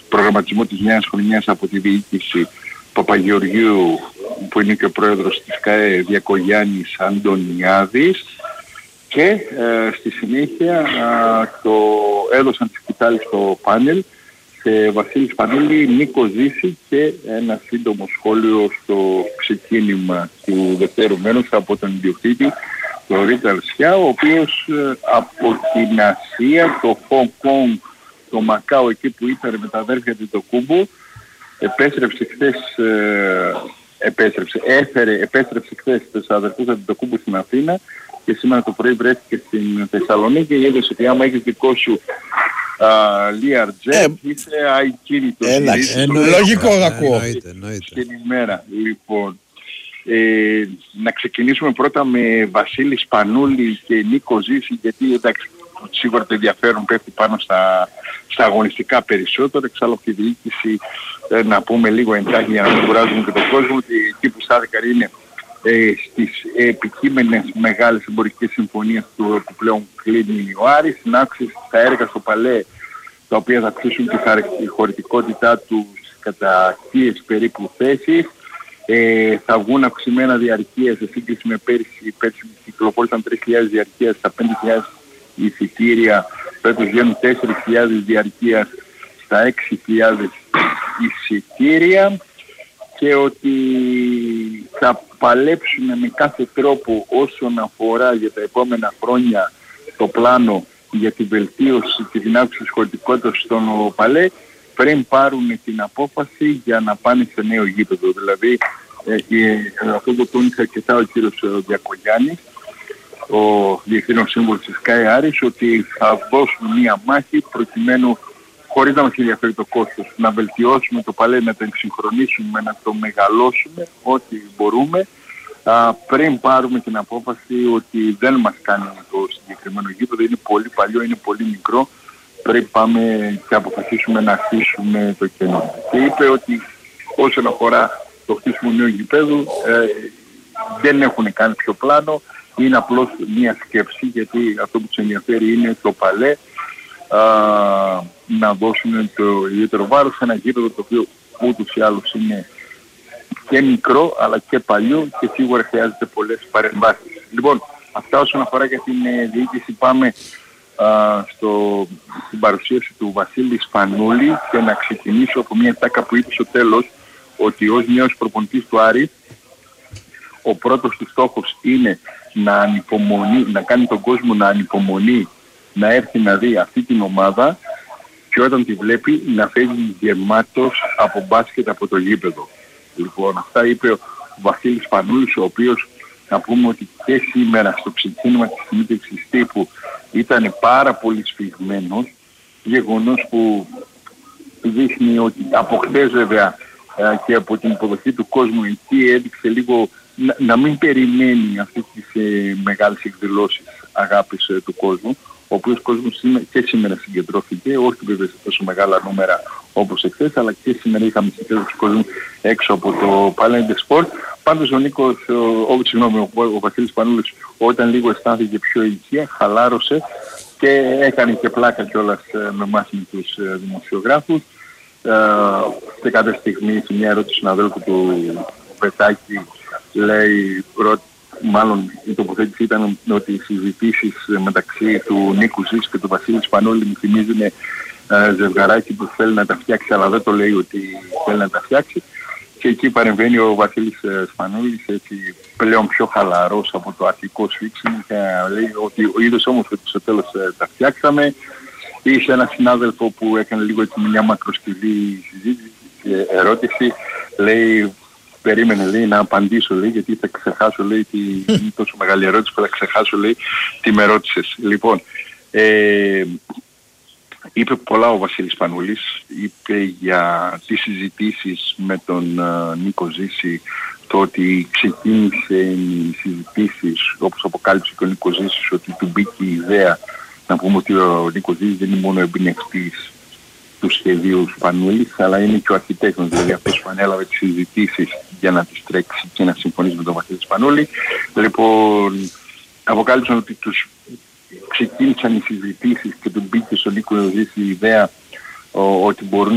προγραμματισμό της νέας χρονιάς από τη διοίκηση Παπαγεωργίου, που είναι και ο πρόεδρος της ΚΑΕ, Διακογιάννης Αντωνιάδης, και στη συνέχεια το έδωσαν τη σκητάλη στο πάνελ σε Βασίλη Σπανούλη, Νίκο Ζήση και ένα σύντομο σχόλιο στο ξεκίνημα του δευτέρου μέρους από τον ιδιοκτήτη, τον Ρίτα Αρσιά, ο οποίος από την Ασία, το Χονγκ Κονγκ, το Μακάο, εκεί που ήταν με τα αδέρφια του το Κούμπο, επέστρεψε χθες τους αδερφούς του το Κούμπο στην Αθήνα και σήμερα το πρωί βρέθηκε στην Θεσσαλονίκη και είδες ότι άμα έχεις δικό σου Learjet είσαι ακίνητος. Λογικό να ακούω. Στην ημέρα. Λοιπόν, να ξεκινήσουμε πρώτα με Βασίλη Σπανούλη και Νίκο Ζήση, γιατί εντάξει, σίγουρα το ενδιαφέρον πέφτει πάνω στα αγωνιστικά περισσότερο. Εξάλλου από τη διοίκηση, να πούμε λίγο εντάχει για να μην κουράζουμε και τον κόσμο, ότι εκεί που στάθηκαν είναι στις επικείμενες μεγάλες εμπορικές συμφωνίες που πλέον κλείνει ο Άρης, συνάξεις τα έργα στο Παλέ, τα οποία θα αυξήσουν τη χωρητικότητά τους κατά 1000 περίπου θέσεις. Θα βγουν αυξημένα διαρκεία σε σύγκριση με πέρσι. Πέρσι κυκλοφόρησαν 3.000 διαρκεία στα 5.000 εισιτήρια. Φέτος βγαίνουν 4.000 διαρκεία στα 6.000 εισιτήρια, και ότι θα παλέψουν με κάθε τρόπο όσον αφορά για τα επόμενα χρόνια το πλάνο για την βελτίωση και την αύξηση της χωρητικότητας στον Παλέ, πριν πάρουν την απόφαση για να πάνε σε νέο γήπεδο. Δηλαδή, αυτό το τόνισε αρκετά ο κύριος Διακογιάννης, ο διευθύνων σύμβουλος της ΚΑΕ Άρης, ότι θα δώσουν μία μάχη προκειμένου, χωρίς να μας ενδιαφέρει το κόστος, να βελτιώσουμε το Παλέ, να το εξυγχρονίσουμε, να το μεγαλώσουμε ό,τι μπορούμε, πριν πάρουμε την απόφαση ότι δεν μας κάνει το συγκεκριμένο γήπεδο, είναι πολύ παλιό, είναι πολύ μικρό, πρέπει πάμε και αποφασίσουμε να χτίσουμε το κενό. Και είπε ότι όσον αφορά το χτίσιμο νέου γηπέδου, δεν έχουν κάνει πιο πλάνο, είναι απλώς μια σκέψη, γιατί αυτό που τους ενδιαφέρει είναι το Παλέ, να δώσουν το ιδιαίτερο βάρος σε ένα γήπεδο το οποίο ούτως ή άλλως είναι και μικρό αλλά και παλιό και σίγουρα χρειάζεται πολλές παρεμβάσεις. Λοιπόν, αυτά όσον αφορά για την διοίκηση. Πάμε στην παρουσίαση του Βασίλη Σπανούλη και να ξεκινήσω από μια τάκα που είπε στο τέλος, ότι ως νέος προπονητής του Άρη ο πρώτος του στόχος είναι να ανυπομονεί, να κάνει τον κόσμο να ανυπομονεί να έρθει να δει αυτή την ομάδα και όταν τη βλέπει να φεύγει γεμάτος από μπάσκετ από το γήπεδο. Λοιπόν, αυτά είπε ο Βασίλης Σπανούλης, ο οποίος, να πούμε ότι και σήμερα στο ξεκίνημα της συνέντευξης τύπου ήταν πάρα πολύ σφιγμένος, γεγονός που δείχνει ότι από χθες βέβαια και από την υποδοχή του κόσμου εκεί έδειξε λίγο να μην περιμένει αυτές τις μεγάλες εκδηλώσεις αγάπης του κόσμου, ο οποίος κόσμος και σήμερα συγκεντρώθηκε, όχι βέβαια σε τόσο μεγάλα νούμερα όπως εχθές, αλλά και σήμερα είχαμε συγκέντρωση κόσμου έξω από το Palais des Sports. Πάντως ο Βασίλης Πανούλης, όταν λίγο αισθάνθηκε πιο ηλικία, χαλάρωσε και έκανε και πλάκα κιόλας με εμάς με τους δημοσιογράφους. Σε κάποια στιγμή, σε μια ερώτηση του αδέλφου του Πετάκη, λέει, μάλλον η τοποθέτηση ήταν ότι οι συζητήσεις μεταξύ του Νίκου Ζήση και του Βασίλη Σπανούλη μου θυμίζουν ζευγαράκι που θέλει να τα φτιάξει, αλλά δεν το λέει ότι θέλει να τα φτιάξει. Και εκεί παρεμβαίνει ο Βασίλης Σπανούλης, έτσι πλέον πιο χαλαρός από το αρχικό σφίξιμο, και λέει ότι είδος όμως ότι στο τέλος τα φτιάξαμε. Είχε ένα συνάδελφο που έκανε λίγο έτσι μια μακροσκελή συζήτηση και ερώτηση, λέει, περίμενε, λέει, να απαντήσω, λέει, γιατί θα ξεχάσω, λέει, είναι τόσο μεγάλη ερώτηση που θα ξεχάσω, λέει, τι με ρώτησες. Λοιπόν, είπε πολλά ο Βασίλης Πανούλης, είπε για τις συζητήσεις με τον Νίκο Ζήση, το ότι ξεκίνησε οι συζητήσεις, όπως αποκάλυψε και ο Νίκο Ζήσης, ότι του μπήκε η ιδέα. Να πούμε ότι ο Νίκος Ζήσης δεν είναι μόνο εμπνευστής του σχεδίου Σπανούλης, αλλά είναι και ο αρχιτέκτονας, δηλαδή αυτός που ανέλαβε τις συζητήσεις για να τις τρέξει και να συμφωνήσει με τον Βασίλη Σπανούλη. Λοιπόν, αποκάλυψαν ότι τους ξεκίνησαν οι συζητήσεις και του μπήκε στον Νίκο Ζήση η ιδέα ότι μπορούν